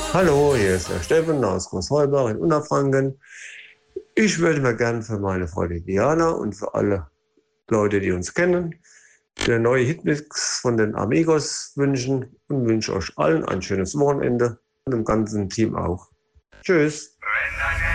Hallo, hier ist der Steffen aus Großheubach in Unterfranken. Ich würde mir gerne für meine Freundin Diana und für alle Leute, die uns kennen, der neue Hitmix von den Amigos wünschen und wünsche euch allen ein schönes Wochenende und dem ganzen Team auch. Tschüss.